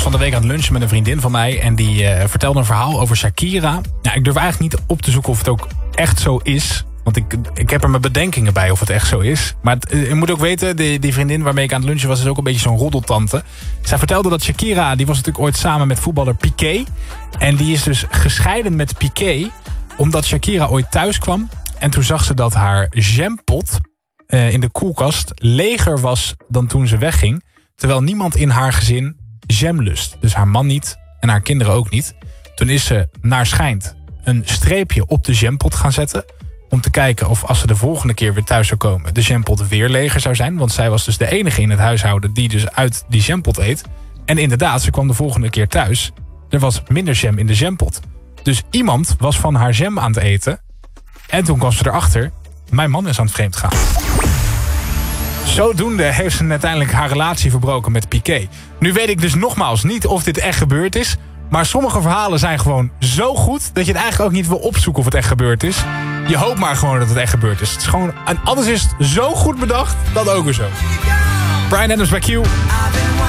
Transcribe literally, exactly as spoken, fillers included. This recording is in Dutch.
van de week aan het lunchen met een vriendin van mij. En die uh, vertelde een verhaal over Shakira. Nou, ik durf eigenlijk niet op te zoeken of het ook echt zo is. Want ik, ik heb er mijn bedenkingen bij of het echt zo is. Maar het, je moet ook weten, die, die vriendin waarmee ik aan het lunchen was... is ook een beetje zo'n roddeltante. Zij vertelde dat Shakira, die was natuurlijk ooit samen met voetballer Piqué. En die is dus gescheiden met Piqué... omdat Shakira ooit thuis kwam. En toen zag ze dat haar jampot uh, in de koelkast leger was dan toen ze wegging. Terwijl niemand in haar gezin jam lust. Dus haar man niet en haar kinderen ook niet. Toen is ze, naar schijnt, een streepje op de jampot gaan zetten... om te kijken of als ze de volgende keer weer thuis zou komen... de jampot weer leger zou zijn. Want zij was dus de enige in het huishouden die dus uit die jampot eet. En inderdaad, ze kwam de volgende keer thuis. Er was minder jam in de jampot. Dus iemand was van haar jam aan het eten. En toen kwam ze erachter, mijn man is aan het vreemd gaan. Zodoende heeft ze uiteindelijk haar relatie verbroken met Piqué. Nu weet ik dus nogmaals niet of dit echt gebeurd is... maar sommige verhalen zijn gewoon zo goed... dat je het eigenlijk ook niet wil opzoeken of het echt gebeurd is. Je hoopt maar gewoon dat het echt gebeurd is. Het is gewoon, en anders is het zo goed bedacht, dat ook weer zo. Bryan Adams bij Q.